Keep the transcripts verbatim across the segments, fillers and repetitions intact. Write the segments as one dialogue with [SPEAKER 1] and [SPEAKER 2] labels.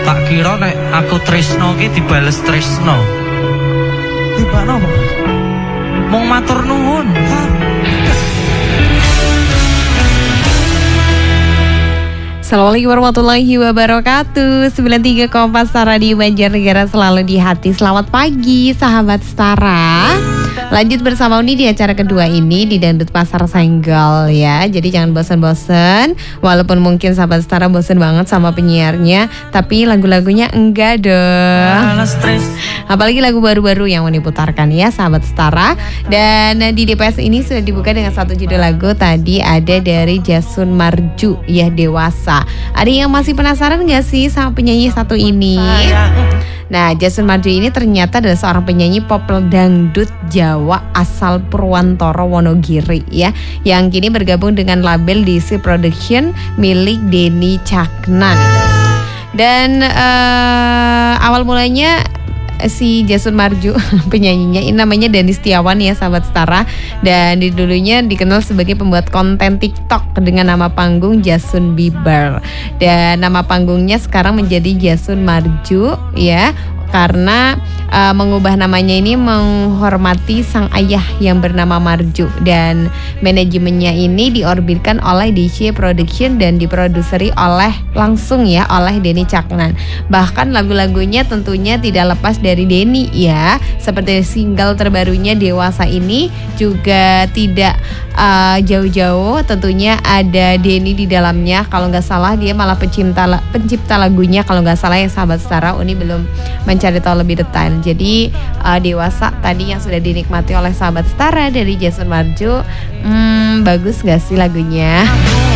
[SPEAKER 1] Tak kira nek aku tresno ki dibales tresno.
[SPEAKER 2] Tiba nopo?
[SPEAKER 1] Mung matur nuwun.
[SPEAKER 3] Assalamualaikum warahmatullahi wabarakatuh. sembilan puluh tiga koma empat Setara Radio Banjarnegara, selalu di hati. Selamat pagi sahabat Setara. Lanjut bersama Uni di acara kedua ini di Dangdut Pasar Senggol ya. Jadi jangan bosan-bosan. Walaupun mungkin sahabat Setara bosan banget sama penyiarnya, tapi lagu-lagunya enggak dong. Apalagi lagu baru-baru yang Uni putarkan ya sahabat Setara. Dan di D P S ini sudah dibuka dengan satu judul lagu. Tadi ada dari Jasun Marju ya, Dewasa. Ada yang masih penasaran gak sih sama penyanyi satu ini? Nah, Jasun Marju ini ternyata adalah seorang penyanyi pop dangdut Jawa asal Purwantoro, Wonogiri ya, yang kini bergabung dengan label D C Production milik Denny Caknan. Dan uh, awal mulanya si Jasun Marju penyanyinya ini namanya Dani Setiawan ya sahabat Setara, dan di dulunya dikenal sebagai pembuat konten TikTok dengan nama panggung Jasun Bieber, dan nama panggungnya sekarang menjadi Jasun Marju ya, karena uh, mengubah namanya ini menghormati sang ayah yang bernama Marju, dan manajemennya ini diorbitkan oleh D C Production dan diproduseri oleh langsung ya oleh Denny Caknan. Bahkan lagu-lagunya tentunya tidak lepas dari Denny ya, seperti single terbarunya Dewasa ini juga tidak uh, jauh-jauh, tentunya ada Denny di dalamnya. Kalau nggak salah dia malah pencipta pencipta lagunya kalau nggak salah ya sahabat Setara. Uni belum mencari tahu lebih detail. Jadi uh, Dewasa tadi yang sudah dinikmati oleh sahabat Setara dari Jasun Marju, hmm, bagus gak sih lagunya?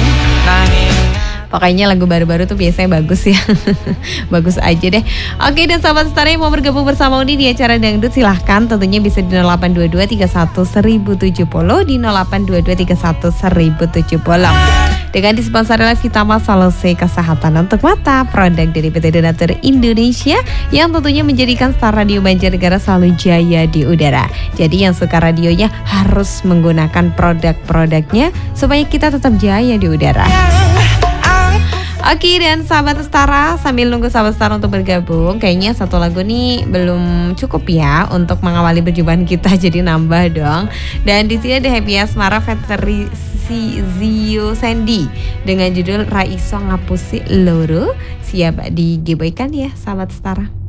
[SPEAKER 3] Pokoknya lagu baru-baru tuh biasanya bagus ya. Bagus aja deh. Oke, dan sahabat Setara yang mau bergabung bersama Uni di acara Dangdut, silahkan tentunya bisa di nol delapan dua dua tiga satu seribu tujuh puluh, di nol delapan dua dua tiga satu seribu tujuh puluh. Dengan disponsori oleh Vitama Solusi Kesehatan untuk Mata, produk dari P T Donatur Indonesia yang tentunya menjadikan Star Radio Banjarnegara selalu jaya di udara. Jadi yang suka radionya harus menggunakan produk-produknya supaya kita tetap jaya di udara. Oke, dan sahabat Setara, sambil nunggu sahabat Setara untuk bergabung, kayaknya satu lagu nih belum cukup ya untuk mengawali perjumpaan kita, jadi nambah dong. Dan di sini ada Happy Asmara Veteri si Zio Sandy dengan judul Raiso Ngapusi Loro. Siap digiboykan ya sahabat Setara.